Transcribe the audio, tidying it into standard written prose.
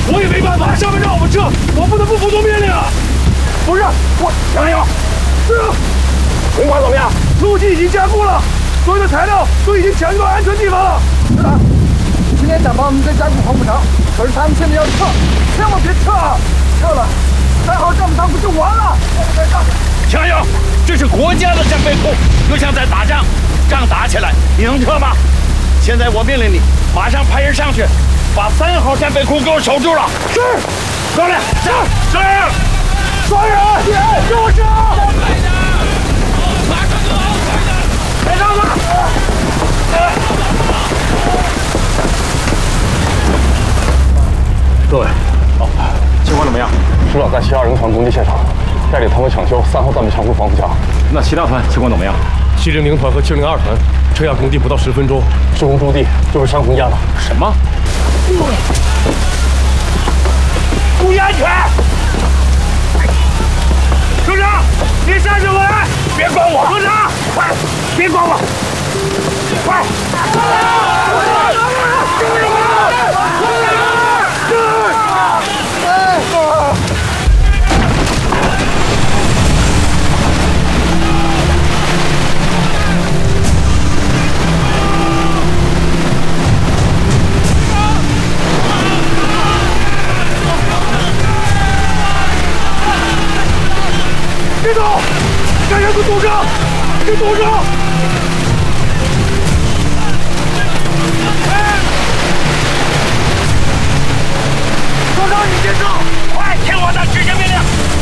我也没办法，上面让我们撤，我不得不服从命令啊！不是我，杨勇，是啊，情况怎么样？路基已经加固了，所有的材料都已经抢救到安全地方了。是的，今天想把我们再加固防不成，可是他们现在要撤，千万别撤啊！撤了，3号战备仓库就完了。强勇，这是国家的战备库，又像在打仗，仗打起来，你能撤吗？现在我命令你，马上派人上去，把3号战备库给我守住了。是，司令，是。抓人！给我上！马上走！快上吧！各位，情况怎么样？师长在720团攻击现场，带领他们抢修3号战备仓库防护墙。那其他团情况怎么样？700团和702团撤下工地不到10分钟，施工驻地就被山洪压了。什么？注意安全！组长，你上去过来！别管我！组长，快，别管我！快！别走！赶紧给我堵上！给堵上！组长，你先走！快，听我的，执行命令！